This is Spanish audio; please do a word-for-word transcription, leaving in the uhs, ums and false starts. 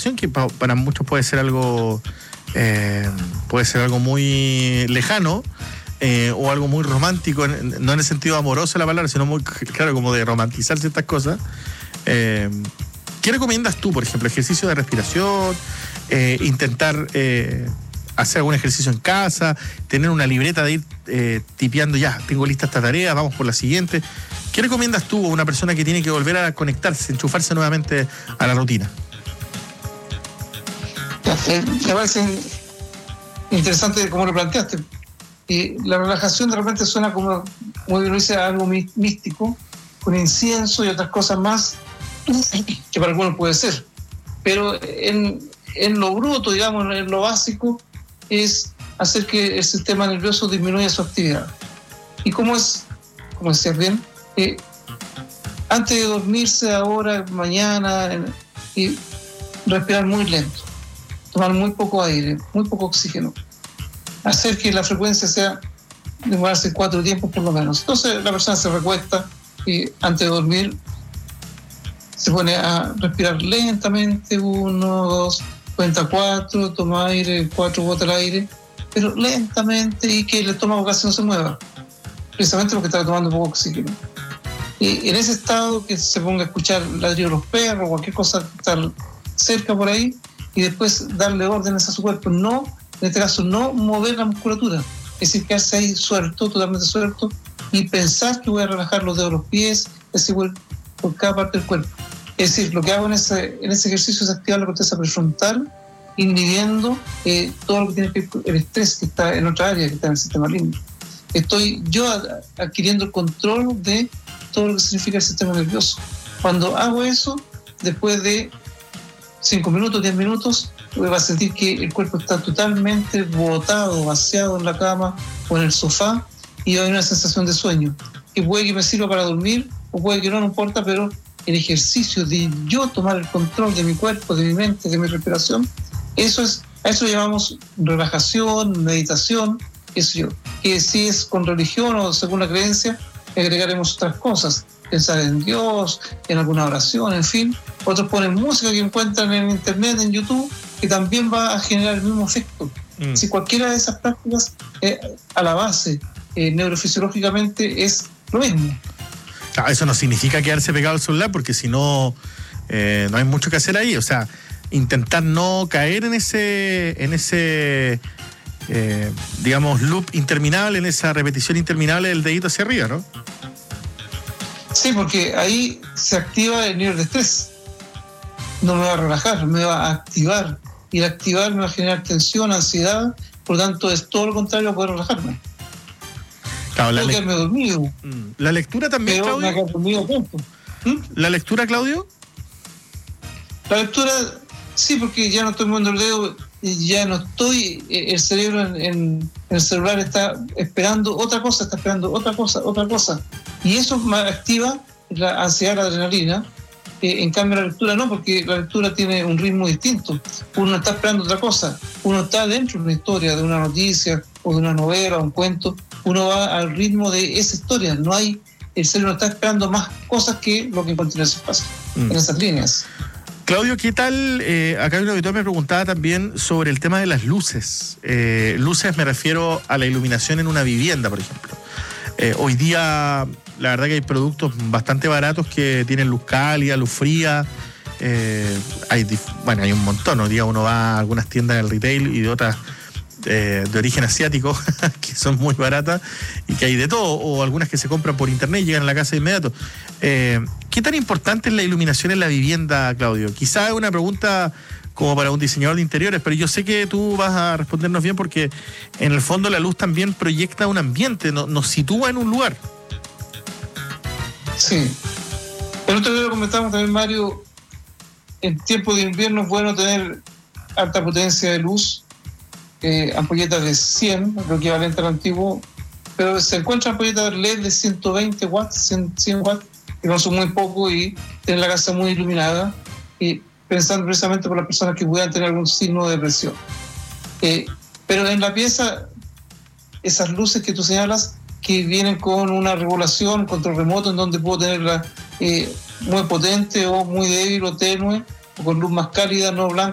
respiración, que pa, para muchos puede ser algo eh, puede ser algo muy lejano eh, o algo muy romántico, en, no en el sentido amoroso de la palabra, sino muy, claro, como de romantizar ciertas cosas. Eh, ¿Qué recomiendas tú, por ejemplo? ¿Ejercicio de respiración? Eh, ¿Intentar eh, hacer algún ejercicio en casa? ¿Tener una libreta de ir eh, tipeando, ya, tengo lista esta tarea, vamos por la siguiente? ¿Qué recomiendas tú a una persona que tiene que volver a conectarse, enchufarse nuevamente a la rutina? Me parece interesante cómo lo planteaste. Y la relajación de repente suena como, muy bien lo dice, algo místico, con incienso y otras cosas más, que para algunos puede ser. Pero en, en lo bruto, digamos, en lo básico, es hacer que el sistema nervioso disminuya su actividad. ¿Y cómo es? Como decías bien, eh, antes de dormirse ahora, mañana, en, y respirar muy lento, tomar muy poco aire, muy poco oxígeno, hacer que la frecuencia sea demorarse cuatro tiempos por lo menos. Entonces la persona se recuesta y antes de dormir se pone a respirar lentamente, uno, dos, cuenta cuatro, toma aire, cuatro, bota el aire, pero lentamente, y que el estómago casi no se mueva, precisamente porque está tomando poco oxígeno. Y en ese estado que se ponga a escuchar ladrido de los perros, cualquier cosa que está cerca por ahí, y después darle órdenes a su cuerpo, no, en este caso, no mover la musculatura, es decir, quedarse ahí suelto, totalmente suelto, y pensar que voy a relajar los dedos de los pies, es igual por cada parte del cuerpo. Es decir, lo que hago en ese, en ese ejercicio es activar la corteza prefrontal, inhibiendo eh, todo lo que tiene que ver con el estrés que está en otra área, que está en el sistema límbico. Estoy yo adquiriendo el control de todo lo que significa el sistema nervioso. Cuando hago eso, después de cinco minutos, diez minutos, va a sentir que el cuerpo está totalmente botado, vaciado en la cama o en el sofá, y hay una sensación de sueño, que puede que me sirva para dormir o puede que no, no importa, pero el ejercicio de yo tomar el control de mi cuerpo, de mi mente, de mi respiración, eso es, a eso llamamos relajación, meditación, eso yo. Que si es con religión o según la creencia, agregaremos otras cosas, pensar en Dios, en alguna oración, en fin. Otros ponen música que encuentran en internet, en YouTube, que también va a generar el mismo efecto. Mm. Si cualquiera de esas prácticas eh, a la base, eh, neurofisiológicamente, es lo mismo. Claro, eso no significa quedarse pegado al celular, porque si no, eh, no hay mucho que hacer ahí. O sea, intentar no caer en ese, en ese eh, digamos, loop interminable, en esa repetición interminable del dedito hacia arriba, ¿no? Sí, porque ahí se activa el nivel de estrés. No me va a relajar, me va a activar. Y el activar me va a generar tensión, ansiedad. Por lo tanto, es todo lo contrario a poder relajarme. Claro, la, le- dormido, la lectura también, pero Claudio. Me dormido tiempo. ¿Mm? ¿La lectura, Claudio? La lectura, sí, porque ya no estoy moviendo el dedo, ya no estoy, el cerebro en, en el celular está esperando otra cosa, está esperando otra cosa, otra cosa. Y eso me activa la ansiedad, la adrenalina. Eh, en cambio la lectura no, porque la lectura tiene un ritmo distinto. Uno está esperando otra cosa, uno está dentro de una historia, de una noticia, o de una novela, o un cuento. Uno va al ritmo de esa historia, no hay, el cerebro está esperando más cosas que lo que en continuación pasa, mm. en esas líneas. Claudio, ¿qué tal? Eh, acá un auditor me preguntaba también sobre el tema de las luces. Eh, luces me refiero a la iluminación en una vivienda, por ejemplo. Eh, hoy día, la verdad que hay productos bastante baratos que tienen luz cálida, luz fría. Eh, hay, bueno, hay un montón. Hoy día uno va a algunas tiendas del retail y de otras eh, de origen asiático que son muy baratas y que hay de todo, o algunas que se compran por internet y llegan a la casa de inmediato. Eh, ¿Qué tan importante es la iluminación en la vivienda, Claudio? Quizá es una pregunta como para un diseñador de interiores, pero yo sé que tú vas a respondernos bien, porque en el fondo la luz también proyecta un ambiente, no, nos sitúa en un lugar. Sí. El otro día lo comentábamos también, Mario, en tiempo de invierno es bueno tener alta potencia de luz, eh, ampolletas de cien, lo equivalente al antiguo, pero se encuentran ampolletas de L E D de ciento veinte watts, cien, cien watts, que no son muy poco, y tener la casa muy iluminada, y pensando precisamente por las personas que pudieran tener algún signo de depresión. Eh, pero en la pieza, esas luces que tú señalas, que vienen con una regulación, control remoto, en donde puedo tenerla eh, muy potente o muy débil o tenue, o con luz más cálida, no blanca,